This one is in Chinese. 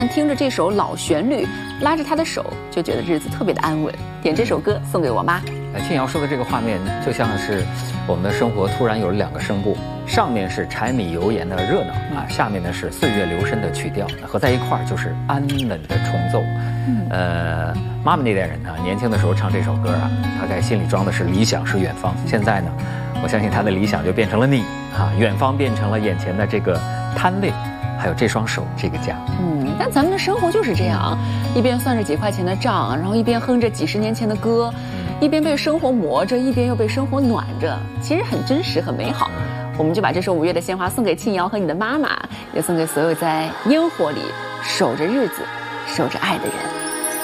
听着这首老旋律，拉着她的手，就觉得日子特别的安稳。点这首歌送给我妈。 庆瑶说的这个画面，就像是我们的生活突然有了两个声部，上面是柴米油盐的热闹啊，下面呢是岁月流深的曲调，合在一块儿就是安稳的重奏。妈妈那代人呢，年轻的时候唱这首歌啊，大概心里装的是理想是远方。现在呢，我相信他的理想就变成了你啊，远方变成了眼前的这个摊位，还有这双手，这个家。 但咱们的生活就是这样，一边算着几块钱的账，然后一边哼着几十年前的歌，一边被生活磨着，一边又被生活暖着，其实很真实，很美好。我们就把这首5月的鲜花送给庆瑶和你的妈妈，也送给所有在烟火里守着日子、守着爱的人。